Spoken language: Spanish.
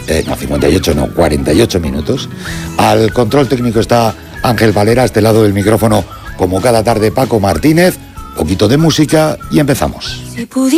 no, 58 no, 48 minutos. Al control técnico está Ángel Valera, a este lado del micrófono, como cada tarde, Paco Martínez. Poquito de música y empezamos.